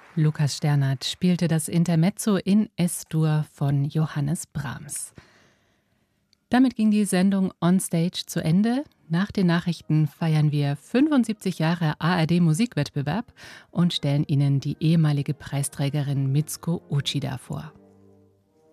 Lukas Sternert spielte das Intermezzo in S-Dur von Johannes Brahms. Damit ging die Sendung On Stage zu Ende. Nach den Nachrichten feiern wir 75 Jahre ARD-Musikwettbewerb und stellen Ihnen die ehemalige Preisträgerin Mitsuko Uchida vor.